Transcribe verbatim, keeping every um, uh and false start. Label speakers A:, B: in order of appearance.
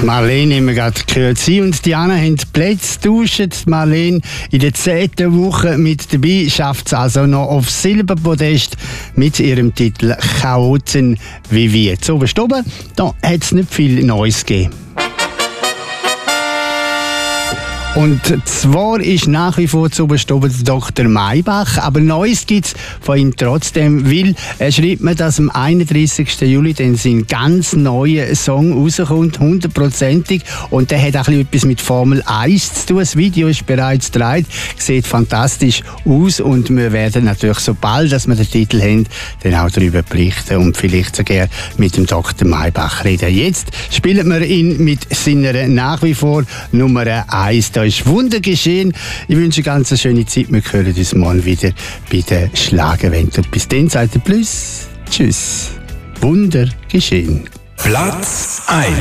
A: Die Marlene haben wir gerade gehört. Sie und Diana haben die Plätze getauscht. Marlene in der zehnten Woche mit dabei, schafft es also noch aufs Silberpodest mit ihrem Titel «Chaoten wie wir». Zu oben, da hat es nicht viel Neues gegeben. Und zwar ist nach wie vor zu oben Doktor Maybach, aber Neues gibt es von ihm trotzdem, weil er schreibt mir, dass am einunddreißigsten Juli dann sein ganz neuer Song rauskommt, hundertprozentig. Und der hat auch etwas mit Formel eins zu tun. Das Video ist bereits gedreht, sieht fantastisch aus und wir werden natürlich, sobald dass wir den Titel haben, dann auch darüber berichten und vielleicht sogar mit dem Doktor Maybach reden. Jetzt spielen wir ihn mit seiner nach wie vor Nummer eins. Da ist Wunder geschehen. Ich wünsche eine ganz schöne Zeit. Wir hören uns morgen wieder bei der Schlagerwende. Und bis dann sagt ihr Plus. Tschüss. Wunder geschehen.
B: Platz eins.